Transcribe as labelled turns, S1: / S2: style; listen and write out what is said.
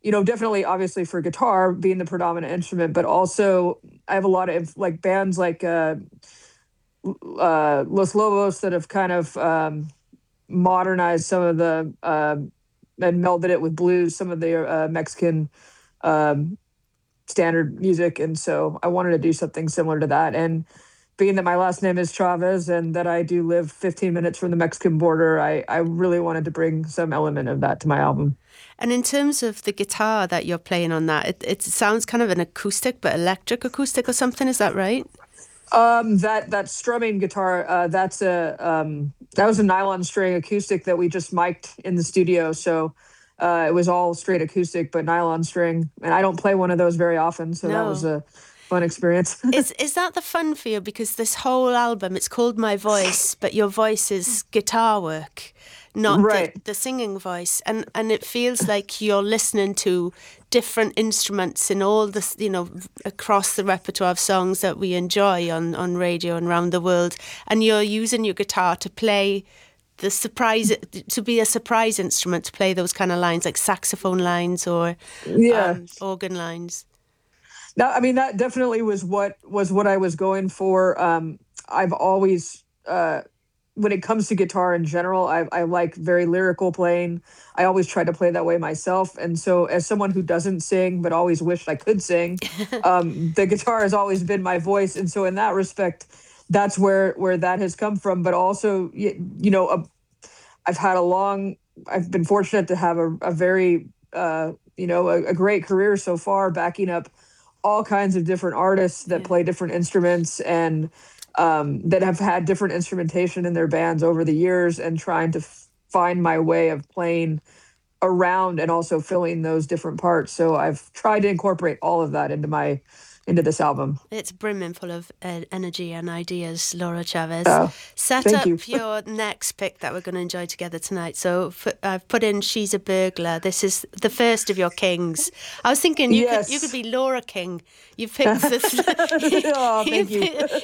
S1: definitely obviously for guitar being the predominant instrument, but also I have a lot of like bands like Los Lobos that have kind of modernized some of the and melded it with blues, some of the Mexican um, standard music, and so I wanted to do something similar to that. And being that my last name is Chavez and that I do live 15 minutes from the Mexican border, I really wanted to bring some element of that to my album.
S2: And in terms of the guitar that you're playing on that, it sounds kind of an acoustic, but electric acoustic or something. Is that right?
S1: That strumming guitar, that was a nylon string acoustic that we just mic'd in the studio. So it was all straight acoustic, but nylon string. And I don't play one of those very often, so that was
S2: No.
S1: a fun experience.
S2: Is that the fun for you? Because this whole album, it's called My Voice, but your voice is guitar work, not
S1: Right.
S2: the singing voice. And it feels like you're listening to different instruments in all this, across the repertoire of songs that we enjoy on radio and around the world. And you're using your guitar to play the surprise, to be a surprise instrument, to play those kind of lines like saxophone lines or
S1: Yeah.
S2: organ lines.
S1: No, I mean that definitely was what I was going for. I've always, when it comes to guitar in general, I like very lyrical playing. I always try to play that way myself, and so as someone who doesn't sing but always wished I could sing, the guitar has always been my voice, and so in that respect, that's where that has come from. But also, I've had I've been fortunate to have a very, a great career so far, backing up all kinds of different artists that play different instruments and that have had different instrumentation in their bands over the years, and trying to find my way of playing around and also filling those different parts. So I've tried to incorporate all of that into this album.
S2: It's brimming full of energy and ideas, Laura Chavez. Set
S1: Thank you.
S2: up your next pick that we're going to enjoy together tonight. So I've put in She's a Burglar. This is the first of your kings. I was thinking you could be Laura King. You've picked this.
S1: Oh, thank you.